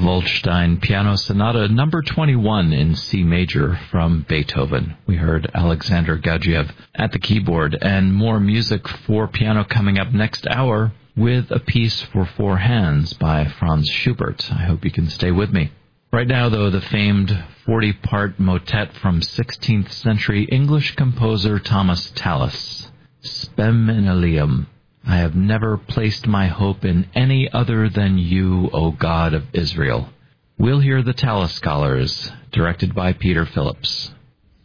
Waldstein Piano Sonata number 21 in C major from Beethoven. We heard Alexander Gadzhiev at the keyboard, and more music for piano coming up next hour with a piece for four hands by Franz Schubert. I hope you can stay with me. Right now, though, the famed 40-part motet from 16th century English composer Thomas Tallis, Spem in Eliam. I have never placed my hope in any other than you, O God of Israel. We'll hear the Tallis Scholars, directed by Peter Phillips.